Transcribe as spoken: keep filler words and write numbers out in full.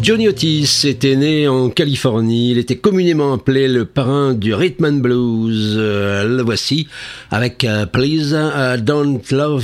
Johnny Otis était né en Californie. Il était communément appelé le parrain du rhythm and blues. Euh, le voici avec uh, Please uh, Don't Love